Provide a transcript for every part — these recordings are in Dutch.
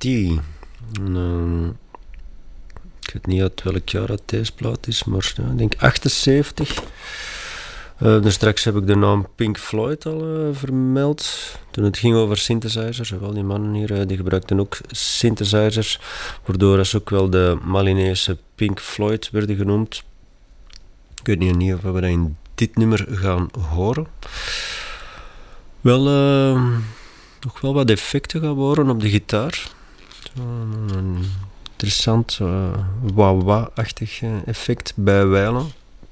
Mopti. Ik weet niet uit welk jaar dat deze plaat is, maar ja, ik denk 78. Straks heb ik de naam Pink Floyd al vermeld. Toen het ging over synthesizers. Wel, die mannen hier die gebruikten ook synthesizers. Waardoor ze ook wel de Malinese Pink Floyd werden genoemd. Ik weet niet of we dat in dit nummer gaan horen. Wel, nog wel wat effecten gaan horen op de gitaar. Een interessant wah-wah-achtig effect bij wijlen.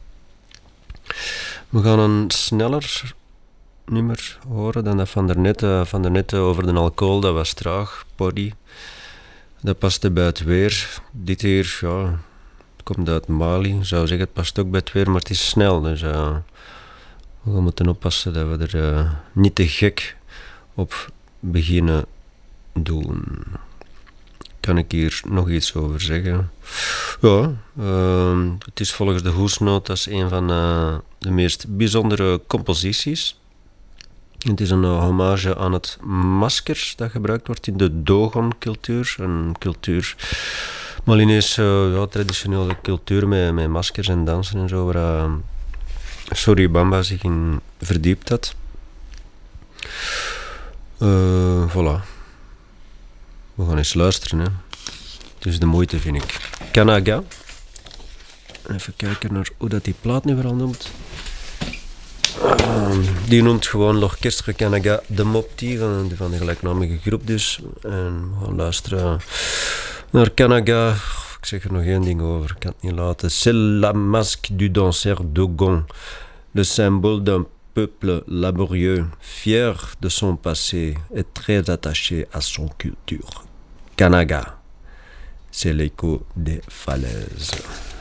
We gaan een sneller nummer horen dan dat van daarnet. Van daarnet over de alcohol, dat was traag, body. Dat paste bij het weer. Dit hier, ja, het komt uit Mali. Ik zou zeggen, het past ook bij het weer, maar het is snel. Dus we moeten oppassen dat we er niet te gek op beginnen doen. Kan ik hier nog iets over zeggen? Ja, het is volgens de hoesnotas een van de meest bijzondere composities. Het is een hommage aan het masker dat gebruikt wordt in de Dogon-cultuur. Een cultuur, Malinese traditionele cultuur met maskers en dansen en zo, waar Soribamba zich in verdiept had. Voilà. We gaan eens luisteren, hè. Het is de moeite, vind ik. Kanaga. Even kijken naar hoe dat die plaat nu vooral noemt. Die noemt gewoon l'Orchestre Kanaga de Mopti, van de gelijknamige groep dus. En we gaan luisteren naar Kanaga. Ik zeg er nog één ding over, ik kan het niet laten. C'est la masque du danseur Dogon. Le symbole d'un peuple laborieux, fier de son passé et très attaché à son culture. Kanaga, c'est l'écho des falaises.